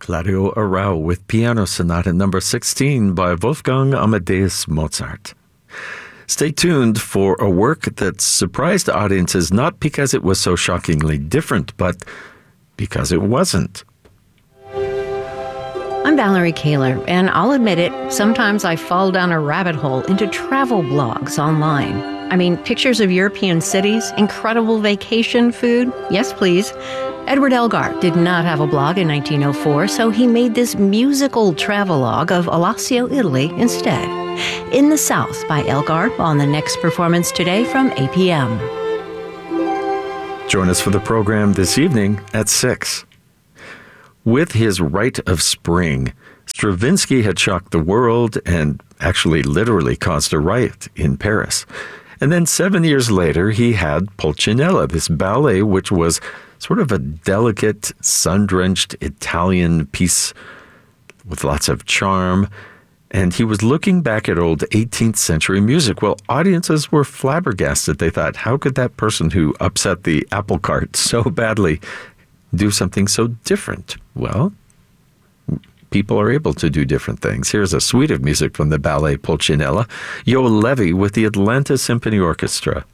Claudio Arrau with Piano Sonata number 16 by Wolfgang Amadeus Mozart. Stay tuned for a work that surprised audiences not because it was so shockingly different, but because it wasn't. I'm Valerie Kaler, and I'll admit it, sometimes I fall down a rabbit hole into travel blogs online. I mean, pictures of European cities, incredible vacation food, yes please. Edward Elgar did not have a blog in 1904, so he made this musical travelogue of Alassio, Italy instead. In the South by Elgar on the next performance today from APM. Join us for the program this evening at 6. With his Rite of Spring, Stravinsky had shocked the world and actually literally caused a riot in Paris. And then 7 years later, he had Pulcinella, this ballet which was sort of a delicate, sun-drenched Italian piece with lots of charm. And he was looking back at old 18th century music. Well, audiences were flabbergasted. They thought, how could that person who upset the apple cart so badly do something so different? Well, people are able to do different things. Here's a suite of music from the ballet Pulcinella. Yo Levi with the Atlanta Symphony Orchestra.